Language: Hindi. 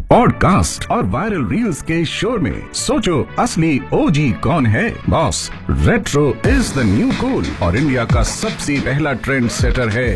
पॉडकास्ट और वायरल रील्स के शोर में सोचो असली ओजी कौन है। Boss, retro is the new cool और इंडिया का सबसे पहला ट्रेंड सेटर है।